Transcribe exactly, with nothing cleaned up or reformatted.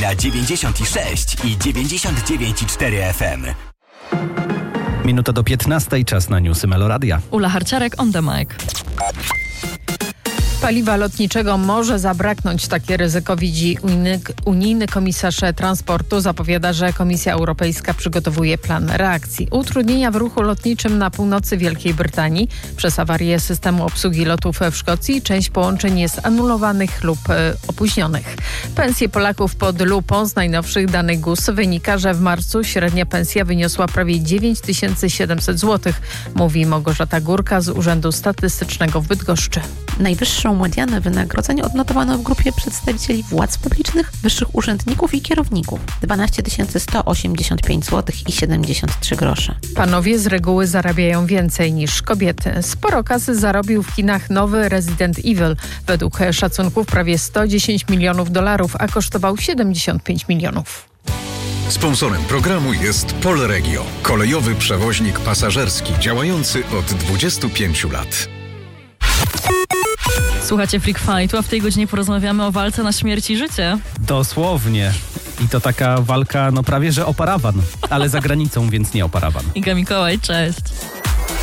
na dziewięćdziesiąt sześć i dziewięćdziesiąt dziewięć i cztery F M. Minuta do piętnastej, czas na newsy Meloradia. Ula Harciarek on the mic. Paliwa lotniczego może zabraknąć. Takie ryzyko widzi unijny, unijny komisarz transportu. Zapowiada, że Komisja Europejska przygotowuje plan reakcji. Utrudnienia w ruchu lotniczym na północy Wielkiej Brytanii przez awarię systemu obsługi lotów w Szkocji. Część połączeń jest anulowanych lub e, opóźnionych. Pensje Polaków pod lupą. Z najnowszych danych G U S wynika, że w marcu średnia pensja wyniosła prawie dziewięć tysięcy siedemset złotych, mówi Małgorzata Górka z Urzędu Statystycznego w Bydgoszczy. Najwyższą medianę wynagrodzeń odnotowano w grupie przedstawicieli władz publicznych, wyższych urzędników i kierowników. dwanaście tysięcy sto osiemdziesiąt pięć złotych i siedemdziesiąt trzy grosze. Panowie z reguły zarabiają więcej niż kobiety. Sporo kasy zarobił w kinach nowy Resident Evil. Według szacunków prawie sto dziesięć milionów dolarów, a kosztował siedemdziesiąt pięć milionów. Sponsorem programu jest Polregio, kolejowy przewoźnik pasażerski działający od dwudziestu pięciu lat. Słuchacie Freak Fightu, a w tej godzinie porozmawiamy o walce na śmierć i życie. Dosłownie. I to taka walka, no prawie że o parawan, ale za granicą, więc nie o parawan. Iga Mikołaj, cześć.